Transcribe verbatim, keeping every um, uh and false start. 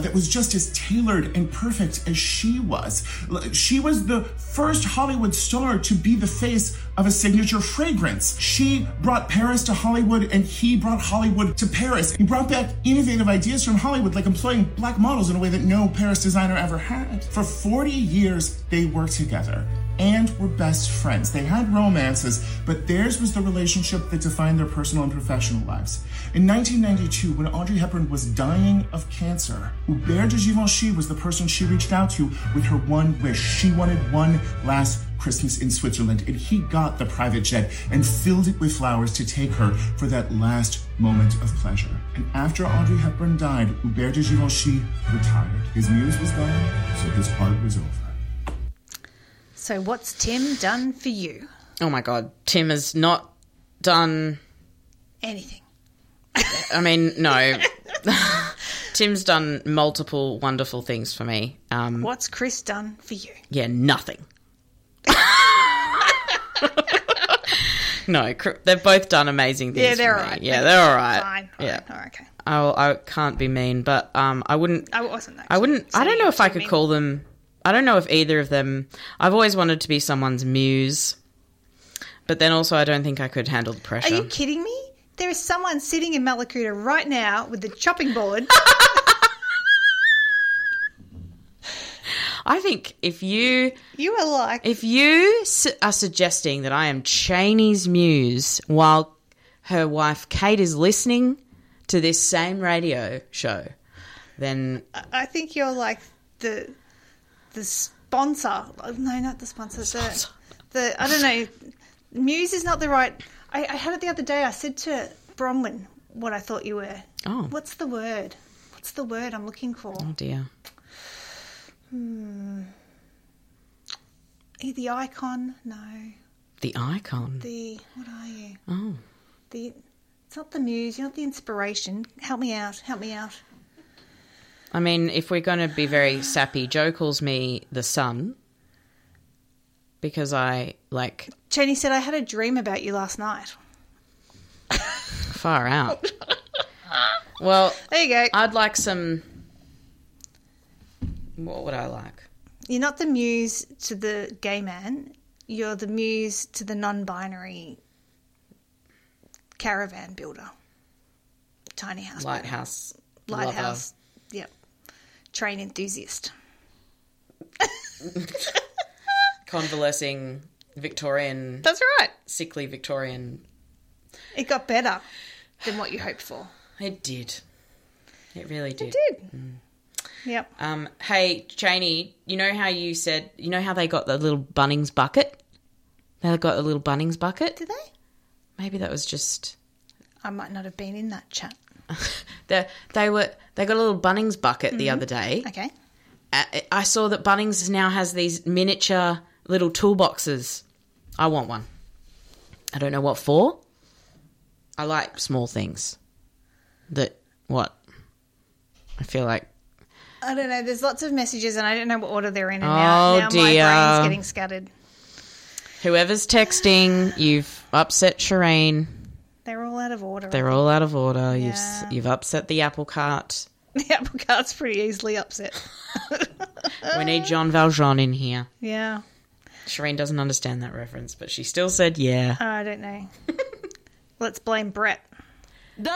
that was just as tailored and perfect as she was. She was the first Hollywood star to be the face of a signature fragrance. She brought Paris to Hollywood, and he brought Hollywood to Paris. He brought back innovative ideas from Hollywood, like employing black models in a way that no Paris designer ever had. For forty years, they worked together and were best friends. They had romances, but theirs was the relationship that defined their personal and professional lives. In nineteen ninety-two, when Audrey Hepburn was dying of cancer, Hubert de Givenchy was the person she reached out to with her one wish. She wanted one last Christmas in Switzerland, and he got the private jet and filled it with flowers to take her for that last moment of pleasure. And after Audrey Hepburn died, Hubert de Givenchy retired. His muse was gone, so his art was over. So what's Tim done for you? Oh, my God. Tim has not done... anything. I mean, no. Tim's done multiple wonderful things for me. Um, What's Chris done for you? Yeah, nothing. No, they've both done amazing things. Yeah, they're for all right. Me. Yeah, okay. they're all right. Fine. Yeah. Oh, okay. I I can't be mean, but um, I wouldn't. I wasn't. Actually I wouldn't. I don't know if I could mean. call them. I don't know if either of them. I've always wanted to be someone's muse, but then also I don't think I could handle the pressure. Are you kidding me? There is someone sitting in Malakuta right now with the chopping board. I think if you You are like... if you su- are suggesting that I am Cheney's muse while her wife Kate is listening to this same radio show, then I think you're like the the sponsor. No, not the sponsor. Sponsor. The, the I don't know. Muse is not the right... I, I had it the other day. I said to Bronwyn what I thought you were. Oh. What's the word? What's the word I'm looking for? oh dear. Hmm. The icon? No. The icon. The... What are you? Oh. The... It's not the muse. You're not the inspiration. Help me out. Help me out. I mean, if we're going to be very sappy, Joe calls me the sun because I, like... Jenny said, I had a dream about you last night. Far out. Well, There you go. I'd like some... What would I like? You're not the muse to the gay man. You're the muse to the non-binary caravan builder. Tiny house builder. Lighthouse. Lighthouse. Yep. Train enthusiast. Lover. Convalescing Victorian... That's right. Sickly Victorian... It got better than what you hoped for. It did. It really did. It did. Mm. Yep. Um, hey, Cheney, you know how you said... You know how they got the little Bunnings bucket? They got a little Bunnings bucket? Did they? Maybe that was just... I might not have been in that chat. they, they were they got a little Bunnings bucket mm-hmm. the other day. Okay. Uh, I saw that Bunnings now has these miniature little toolboxes. I want one. I don't know what for. I like small things. That, what? I feel like... I don't know. There's lots of messages and I don't know what order they're in. And oh, now, now dear. my brain's getting scattered. Whoever's texting, you've upset Shireen. They're all out of order. They're all out of order. Yeah. You've you've upset the apple cart. The apple cart's pretty easily upset. We need Jean Valjean in here. Yeah. Shireen doesn't understand that reference, but she still said yeah. I don't know. Let's blame Brett.